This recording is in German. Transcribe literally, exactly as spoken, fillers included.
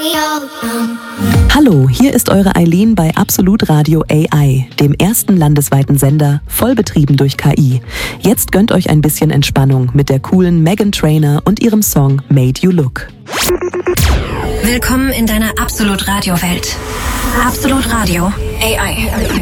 Hallo, hier ist eure Eileen bei Absolut Radio A I, dem ersten landesweiten Sender, voll betrieben durch K I. Jetzt gönnt euch ein bisschen Entspannung mit der coolen Meghan Trainor und ihrem Song Made You Look. Willkommen in deiner Absolut Radio Welt. Absolut Radio A I.